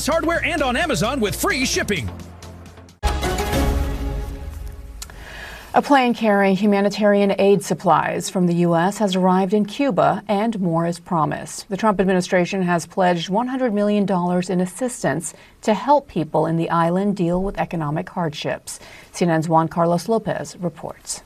Ace Hardware and on Amazon with free shipping. A plane carrying humanitarian aid supplies from the U.S. has arrived in Cuba, and more is promised. The Trump administration has pledged $100 million in assistance to help people in the island deal with economic hardships. CNN's Juan Carlos Lopez reports.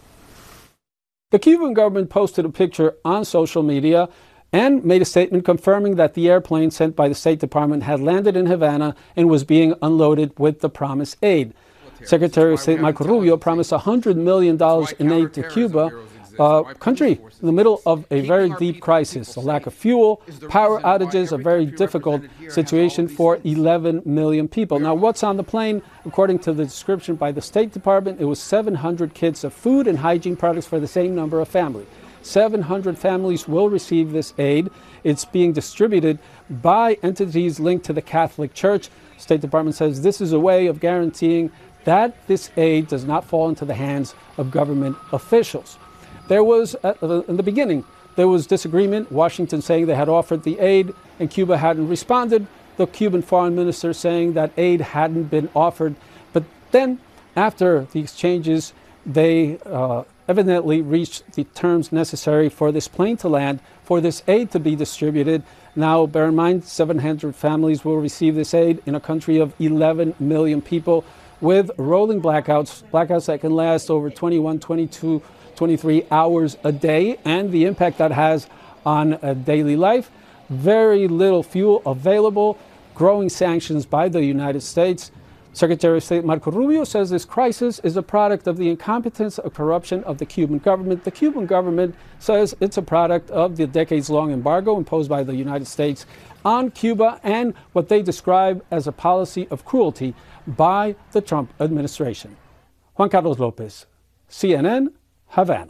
The Cuban government posted a picture on social media and made a statement confirming that the airplane sent by the State Department had landed in Havana and was being unloaded with the promised aid. Secretary of State Marco Rubio promised $100 million in aid to Cuba, a country in the middle of a very deep crisis. The lack of fuel, power outages, a very difficult situation for 11 million people. Now, what's on the plane? According to the description by the State Department, it was 700 kits of food and hygiene products for the same number of families. 700 families will receive this aid. It's being distributed by entities linked to the Catholic Church. State Department says this is a way of guaranteeing that this aid does not fall into the hands of government officials. There was, in the beginning, there was disagreement, Washington saying they had offered the aid and Cuba hadn't responded, the Cuban foreign minister saying that aid hadn't been offered. But then, after the exchanges, they evidently reached the terms necessary for this plane to land, for this aid to be distributed. Now, bear in mind, 700 families will receive this aid in a country of 11 million people, with rolling blackouts that can last over 21, 22, 23 hours a day, and the impact that has on daily life. Very little fuel available, growing sanctions by the United States. Secretary of State Marco Rubio says this crisis is a product of the incompetence or corruption of the Cuban government. The Cuban government says it's a product of the decades-long embargo imposed by the United States on Cuba and what they describe as a policy of cruelty by the Trump administration. Juan Carlos Lopez, CNN, Havana.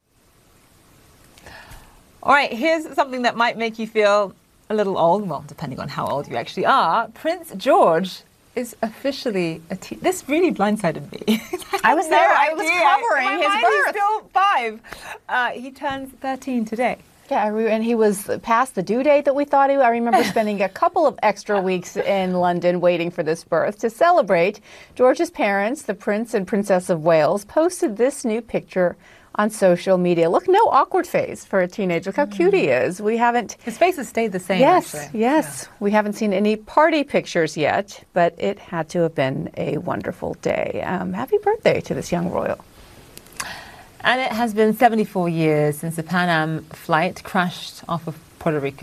All right, here's something that might make you feel a little old, well, depending on how old you actually are. Prince George is officially this really blindsided me. I was there. I was covering his birth. He's still 5. He turns 13 today. Yeah, and he was past the due date that we thought he would. I remember spending a couple of extra weeks in London waiting for this birth. To celebrate, George's parents, the Prince and Princess of Wales, posted this new picture on social media. Look, no awkward face for a teenager. Look how cute he is. We haven't... His face has stayed the same, yes, actually. Yes. Yeah. We haven't seen any party pictures yet, but it had to have been a wonderful day. Happy birthday to this young royal. And it has been 74 years since the Pan Am flight crashed off of Puerto Rico.